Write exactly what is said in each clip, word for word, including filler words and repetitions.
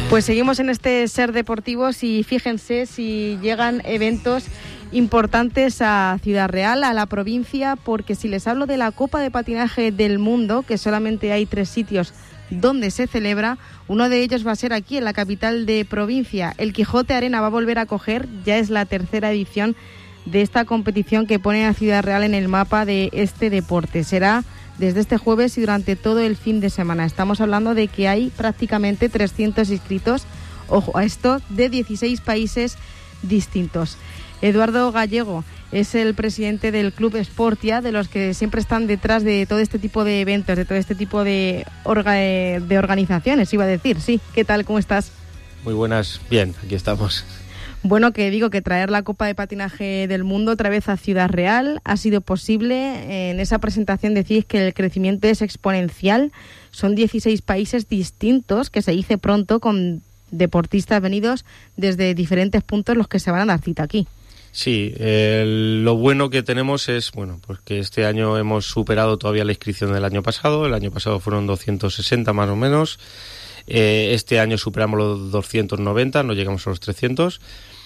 Pues seguimos en este Ser Deportivos y fíjense si llegan eventos importantes a Ciudad Real, a la provincia, porque si les hablo de la Copa de Patinaje del Mundo, que solamente hay tres sitios donde se celebra, uno de ellos va a ser aquí, en la capital de provincia. El Quijote Arena va a volver a acoger, ya es la tercera edición de esta competición que pone a Ciudad Real en el mapa de este deporte. Será desde este jueves y durante todo el fin de semana. Estamos hablando de que hay prácticamente trescientos inscritos, ojo a esto, de dieciséis países distintos. Eduardo Gallego es el presidente del Club Sportia, de los que siempre están detrás de todo este tipo de eventos, de todo este tipo de, orga- de organizaciones, iba a decir. Sí, ¿qué tal? ¿Cómo estás? Muy buenas, bien, aquí estamos. Bueno, que digo que traer la Copa de Patinaje del Mundo otra vez a Ciudad Real ha sido posible. En esa presentación decís que el crecimiento es exponencial. Son dieciséis países distintos, que se dice pronto, con deportistas venidos desde diferentes puntos los que se van a dar cita aquí. Sí, eh, lo bueno que tenemos es, bueno, pues que este año hemos superado todavía la inscripción del año pasado. El año pasado fueron doscientos sesenta más o menos. Eh, este año superamos los doscientos noventa, no llegamos a los trescientos.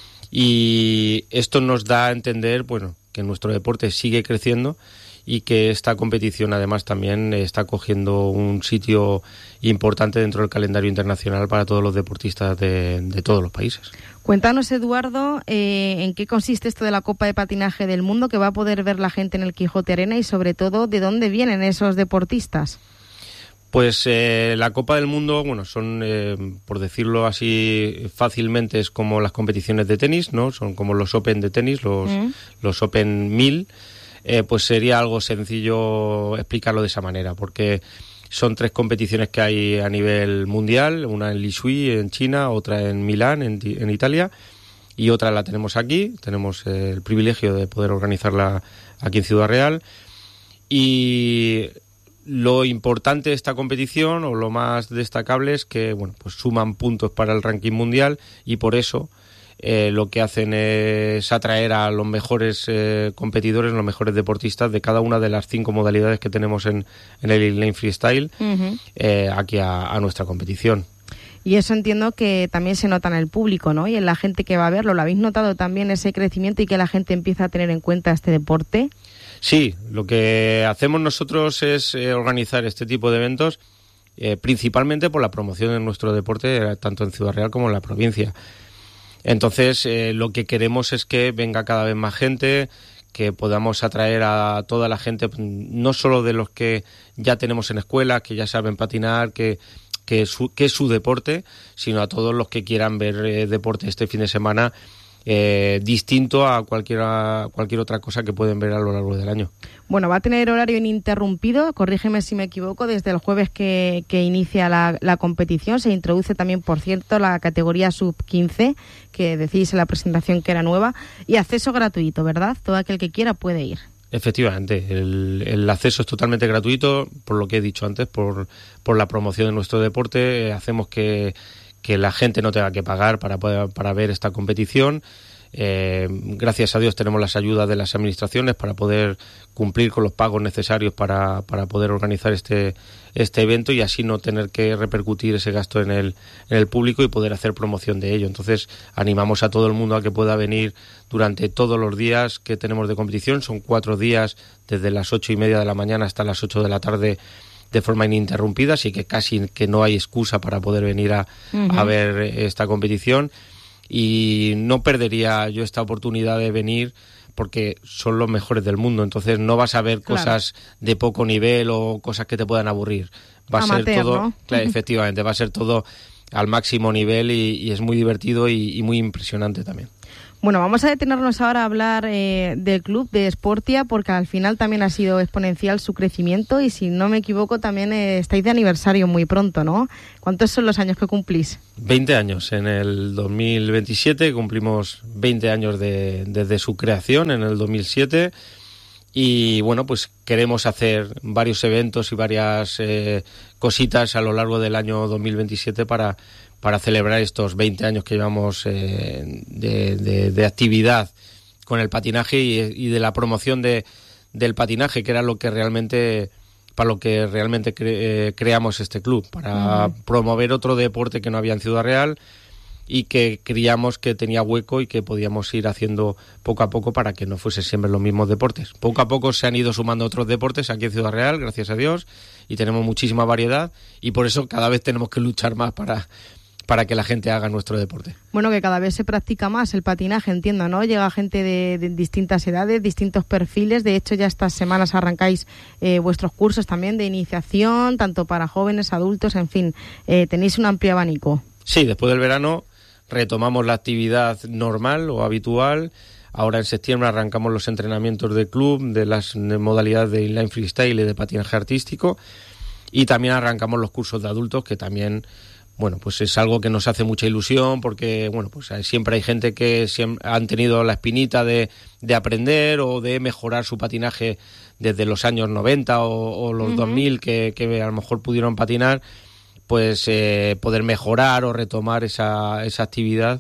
Y esto nos da a entender, bueno, que nuestro deporte sigue creciendo y que esta competición además también está cogiendo un sitio importante dentro del calendario internacional para todos los deportistas de, de todos los países. Cuéntanos, Eduardo, eh, en qué consiste esto de la Copa de Patinaje del Mundo que va a poder ver la gente en el Quijote Arena y sobre todo de dónde vienen esos deportistas. Pues eh, la Copa del Mundo, bueno, son, eh, por decirlo así fácilmente, es como las competiciones de tenis, ¿no? Son como los Open de tenis, los, mm. los Open mil. Eh, pues sería algo sencillo explicarlo de esa manera, porque son tres competiciones que hay a nivel mundial, una en Lishui, en China, otra en Milán, en, en Italia, y otra la tenemos aquí. Tenemos eh, el privilegio de poder organizarla aquí en Ciudad Real. Y lo importante de esta competición, o lo más destacable, es que bueno, pues suman puntos para el ranking mundial, y por eso eh, lo que hacen es atraer a los mejores eh, competidores, los mejores deportistas de cada una de las cinco modalidades que tenemos en, en el inline freestyle, uh-huh. eh, aquí a, a nuestra competición. Y eso entiendo que también se nota en el público, ¿no? Y en la gente que va a verlo. ¿Lo habéis notado también, ese crecimiento y que la gente empieza a tener en cuenta este deporte? Sí, lo que hacemos nosotros es eh, organizar este tipo de eventos eh, principalmente por la promoción de nuestro deporte, eh, tanto en Ciudad Real como en la provincia. Entonces, eh, lo que queremos es que venga cada vez más gente, que podamos atraer a toda la gente, no solo de los que ya tenemos en escuela, que ya saben patinar, que que, su, que es su deporte, sino a todos los que quieran ver eh, deporte este fin de semana eh, distinto a cualquier, a cualquier otra cosa que pueden ver a lo largo del año. Bueno, va a tener horario ininterrumpido, corrígeme si me equivoco, desde el jueves que, que inicia la, la competición. Se introduce también, por cierto, la categoría sub quince, que decís en la presentación que era nueva, y acceso gratuito, ¿verdad? Todo aquel que quiera puede ir. Efectivamente, el, el acceso es totalmente gratuito, por lo que he dicho antes, por, por la promoción de nuestro deporte. Eh, hacemos que, que la gente no tenga que pagar para, poder, para ver esta competición. Eh, gracias a Dios tenemos las ayudas de las administraciones para poder cumplir con los pagos necesarios para, para poder organizar este, este evento y así no tener que repercutir ese gasto en el, en el público y poder hacer promoción de ello. Entonces animamos a todo el mundo a que pueda venir durante todos los días que tenemos de competición. Son cuatro días desde las ocho y media de la mañana hasta las ocho de la tarde de forma ininterrumpida, así que casi que no hay excusa para poder venir a, uh-huh. a ver esta competición. Y no perdería yo esta oportunidad de venir porque son los mejores del mundo, entonces no vas a ver claro. cosas de poco nivel o cosas que te puedan aburrir. Va a Amateur, ser todo, ¿no? Claro, efectivamente, va a ser todo al máximo nivel y, y es muy divertido y, y muy impresionante también. Bueno, vamos a detenernos ahora a hablar eh, del club de Sportia, porque al final también ha sido exponencial su crecimiento y si no me equivoco también eh, estáis de aniversario muy pronto, ¿no? ¿Cuántos son los años que cumplís? veinte años. En el dos mil veintisiete cumplimos veinte años de, desde su creación, en el dos mil siete. Y bueno, pues queremos hacer varios eventos y varias eh, cositas a lo largo del año dos mil veintisiete para... para celebrar estos veinte años que llevamos eh, de, de, de actividad con el patinaje y, y de la promoción de, del patinaje, que era lo que realmente para lo que realmente cre- eh, creamos este club, para uh-huh. promover otro deporte que no había en Ciudad Real y que creíamos que tenía hueco y que podíamos ir haciendo poco a poco para que no fuesen siempre los mismos deportes. Poco a poco se han ido sumando otros deportes aquí en Ciudad Real, gracias a Dios, y tenemos muchísima variedad y por eso cada vez tenemos que luchar más para, para que la gente haga nuestro deporte. Bueno, que cada vez se practica más el patinaje, entiendo, ¿no? Llega gente de, de distintas edades, distintos perfiles. De hecho, ya estas semanas arrancáis eh, vuestros cursos también de iniciación, tanto para jóvenes, adultos, en fin, eh, tenéis un amplio abanico. Sí, después del verano retomamos la actividad normal o habitual. Ahora en septiembre arrancamos los entrenamientos del club, de las modalidades de inline freestyle y de patinaje artístico. Y también arrancamos los cursos de adultos, que también, bueno, pues es algo que nos hace mucha ilusión porque, bueno, pues siempre hay gente que siempre han tenido la espinita de, de aprender o de mejorar su patinaje desde los años noventa o, o los uh-huh. dos mil, que, que a lo mejor pudieron patinar, pues eh, poder mejorar o retomar esa, esa actividad.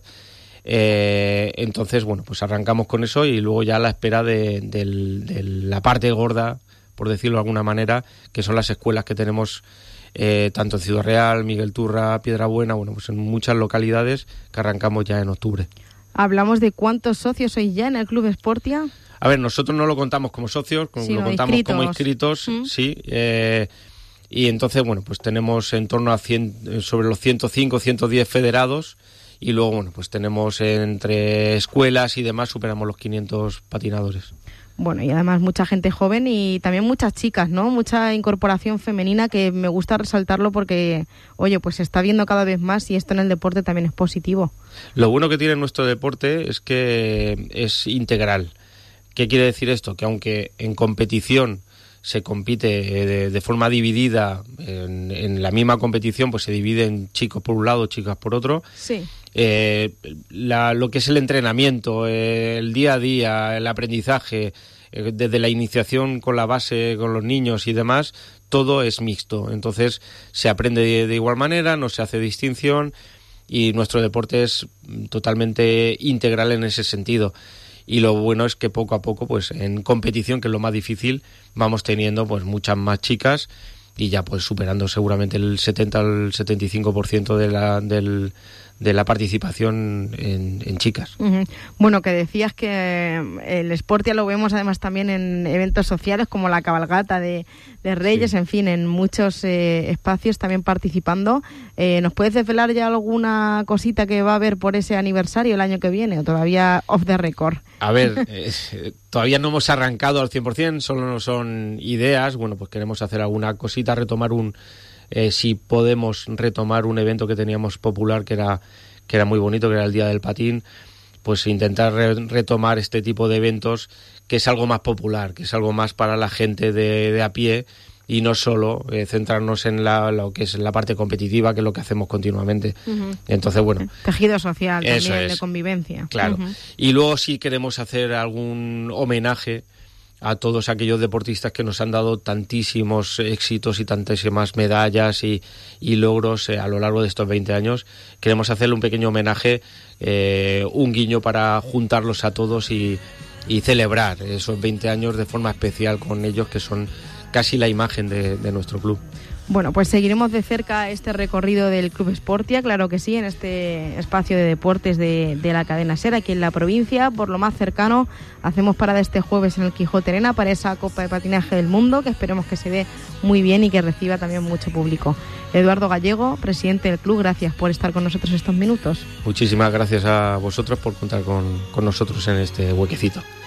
Eh, entonces, bueno, pues arrancamos con eso y luego ya a la espera de, de, de la parte gorda, por decirlo de alguna manera, que son las escuelas que tenemos eh, tanto en Ciudad Real, Miguel Turra, Piedrabuena, bueno, pues en muchas localidades que arrancamos ya en octubre. Hablamos de cuántos socios sois ya en el Club Sportia. A ver, nosotros no lo contamos como socios, sí, lo no, contamos inscritos. como inscritos, ¿Mm? sí, eh, y entonces, bueno, pues tenemos en torno a cien, sobre los ciento cinco, ciento diez federados y luego, bueno, pues tenemos entre escuelas y demás, superamos los quinientos patinadores. Bueno, y además mucha gente joven y también muchas chicas, ¿no? Mucha incorporación femenina que me gusta resaltarlo porque, oye, pues se está viendo cada vez más y esto en el deporte también es positivo. Lo bueno que tiene nuestro deporte es que es integral. ¿Qué quiere decir esto? Que aunque en competición se compite de, de forma dividida, en, en la misma competición pues se divide en chicos por un lado, chicas por otro. Sí. Eh, la, lo que es el entrenamiento, eh, el día a día, el aprendizaje, eh, desde la iniciación con la base, con los niños y demás, todo es mixto. Entonces se aprende de, de igual manera, no se hace distinción y nuestro deporte es totalmente integral en ese sentido. Y lo bueno es que poco a poco, pues en competición, que es lo más difícil, vamos teniendo pues muchas más chicas y ya pues superando seguramente el setenta al setenta y cinco por ciento de la del de la participación en, en chicas. Uh-huh. Bueno, que decías que el Sportia lo vemos además también en eventos sociales como la cabalgata de, de Reyes, sí. En fin, en muchos eh, espacios también participando. Eh, ¿Nos puedes desvelar ya alguna cosita que va a haber por ese aniversario el año que viene o todavía off the record? A ver, eh, todavía no hemos arrancado al cien por ciento, solo son ideas. Bueno, pues queremos hacer alguna cosita, retomar un... Eh, si podemos retomar un evento que teníamos popular que era que era muy bonito, que era el Día del Patín, pues intentar re- retomar este tipo de eventos que es algo más popular, que es algo más para la gente de, de a pie y no solo eh, centrarnos en la, lo que es la parte competitiva, que es lo que hacemos continuamente. Uh-huh. Entonces, bueno... Tejido social también, es, de convivencia. Claro. Uh-huh. Y luego si queremos hacer algún homenaje a todos aquellos deportistas que nos han dado tantísimos éxitos y tantísimas medallas y, y logros eh, a lo largo de estos veinte años. Queremos hacerle un pequeño homenaje, eh, un guiño para juntarlos a todos y, y celebrar esos veinte años de forma especial con ellos, que son casi la imagen de, de nuestro club. Bueno, pues seguiremos de cerca este recorrido del Club Sportia, claro que sí, en este espacio de deportes de, de la cadena SER, aquí en la provincia. Por lo más cercano, hacemos parada este jueves en el Quijote Arena para esa Copa de Patinaje del Mundo, que esperemos que se dé muy bien y que reciba también mucho público. Eduardo Gallego, presidente del club, gracias por estar con nosotros estos minutos. Muchísimas gracias a vosotros por contar con, con nosotros en este huequecito.